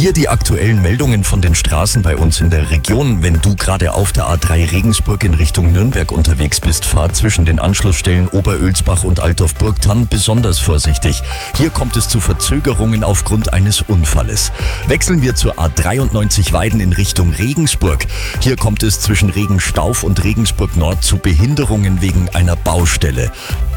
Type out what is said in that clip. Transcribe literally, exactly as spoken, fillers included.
Hier die aktuellen Meldungen von den Straßen bei uns in der Region. Wenn du gerade auf der A drei Regensburg in Richtung Nürnberg unterwegs bist, fahr zwischen den Anschlussstellen Oberölsbach und Altdorf-Burgthann besonders vorsichtig. Hier kommt es zu Verzögerungen aufgrund eines Unfalles. Wechseln wir zur A dreiundneunzig Weiden in Richtung Regensburg. Hier kommt es zwischen Regenstauf und Regensburg Nord zu Behinderungen wegen einer Baustelle.